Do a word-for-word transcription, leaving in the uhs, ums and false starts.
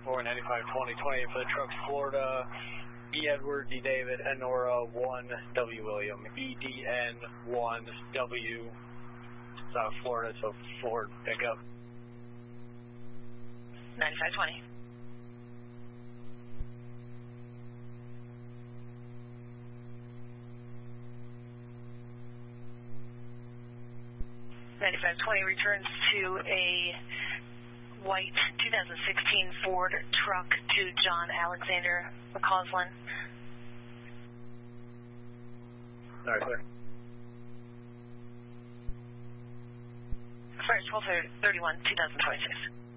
four, ninety-five, twenty, twenty for the truck, Florida, E. Edward, D. David, Enora, one, W. William, E. D. N, one, W. South Florida, so Ford pickup. ninety-five, twenty. ninety-five twenty returns to a white two thousand sixteen Ford truck to John Alexander McCausland. All right, clear. First, twelve thirty-one, two thousand twenty-six.